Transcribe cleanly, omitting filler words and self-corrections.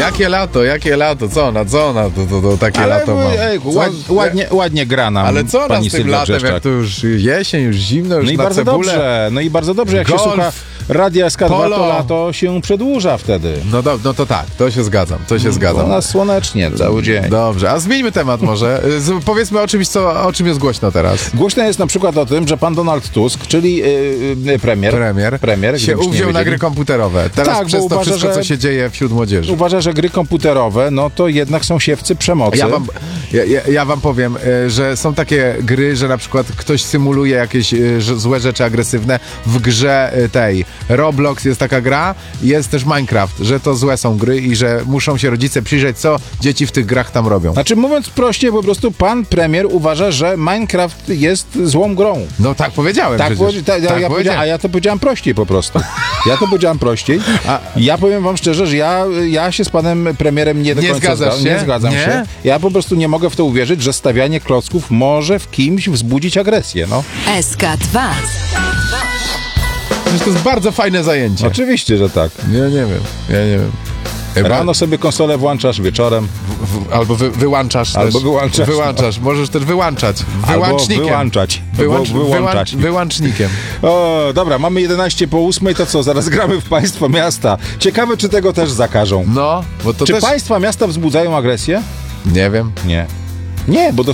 Jakie lato? Co ona to takie lato ma? Ładnie gra nam Ale co ona pani z tym Sylwia latem, Brzeszczak. jak to już jesień, już zimno, już No i na bardzo cebulę. dobrze, jak Golf, się słucha Radia SK2, polo. to lato się przedłuża wtedy. No to tak, to się zgadzam. U nas słonecznie cały dzień. Dobrze, a zmieńmy temat może. Powiedzmy o czym jest głośno teraz. Głośno jest na przykład o tym, że pan Donald Tusk, czyli premier, się gdybyście nie uwziął na wiedzieli, gry komputerowe. Teraz Tak, przez bo to uważa, wszystko, co że- się dzieje wśród młodzieży. uważa, że gry komputerowe, no to jednak są siewcy przemocy. Ja wam powiem, że są takie gry, że na przykład ktoś symuluje jakieś złe rzeczy agresywne. W grze tej Roblox jest taka gra, jest też Minecraft, że to złe są gry i że muszą się rodzice przyjrzeć, co dzieci w tych grach tam robią. Znaczy, mówiąc prościej, po prostu pan premier uważa, że Minecraft jest złą grą. No tak powiedziałem Tak, przecież. Powiedziałem. a ja to powiedziałem prościej po prostu. Ja to powiedziałem prościej. Ja powiem wam szczerze, że ja się z panem premierem nie do Nie końca zgadzasz się? Nie zgadzam Nie? się. Ja po prostu nie mogę w to uwierzyć, że stawianie klocków może w kimś wzbudzić agresję, no. SK2. To jest bardzo fajne zajęcie. Oczywiście, że tak. Ja nie wiem. Rano sobie konsolę włączasz, wieczorem. Albo wyłączasz Albo też. wyłączasz, Wyłączasz. Możesz też wyłączać. Albo Wyłącznikiem. wyłączać. Wyłączać. Wyłącznikiem. O, dobra, mamy 11:08, to co, zaraz gramy w państwo miasta. Ciekawe, czy tego też zakażą. No, bo to Czy też... państwa miasta wzbudzają agresję? Nie wiem. Nie. Nie, bo